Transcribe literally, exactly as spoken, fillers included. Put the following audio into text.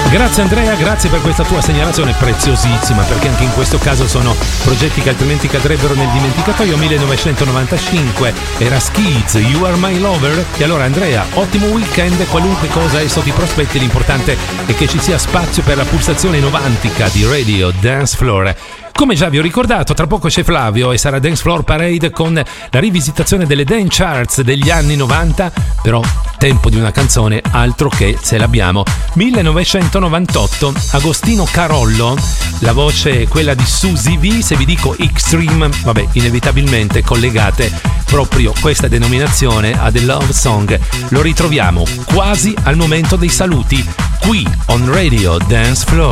Grazie Andrea, grazie per questa tua segnalazione preziosissima, perché anche in questo caso sono progetti che altrimenti cadrebbero nel dimenticatoio. millenovecentonovantacinque era Skids, You Are My Lover. E allora Andrea, ottimo weekend, qualunque cosa esso ti prospetti, l'importante è che ci sia spazio per la pulsazione novantica di Radio Dance Floor. Come già vi ho ricordato, tra poco c'è Flavio e sarà Dance Floor Parade con la rivisitazione delle dance charts degli anni novanta, però tempo di una canzone altro che se l'abbiamo. millenovecentonovantotto, Agostino Carollo, la voce è quella di Susie V. Se vi dico Extreme, vabbè, inevitabilmente collegate proprio questa denominazione a The Love Song. Lo ritroviamo quasi al momento dei saluti qui on Radio Dance Floor.